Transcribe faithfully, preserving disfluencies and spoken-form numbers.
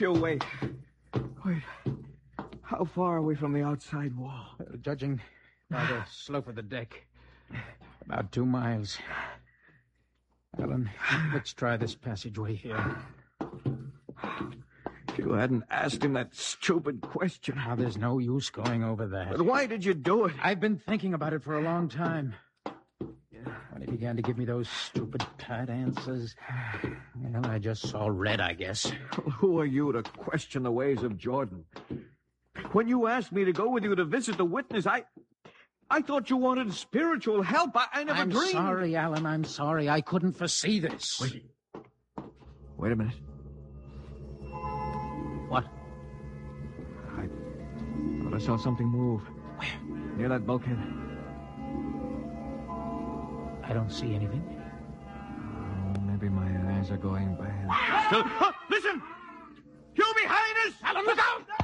You wait. Wait. How far are we from the outside wall? Uh, judging by the slope of the deck, about two miles. Alan, let's try this passageway here. If you hadn't asked him that stupid question. Now, there's no use going over that. But why did you do it? I've been thinking about it for a long time. When he began to give me those stupid pat answers, well, I just saw red, I guess. Well, who are you to question the ways of Jordan? When you asked me to go with you to visit the witness, I... I thought you wanted spiritual help. I, I never I'm dreamed... I'm sorry, Alan, I'm sorry. I couldn't foresee this. Wait. Wait a minute. What? I thought I saw something move. Where? Near that bulkhead. I don't see anything. Oh, maybe my eyes are going bad. Still... Oh, listen! You behind us! Alan, look out!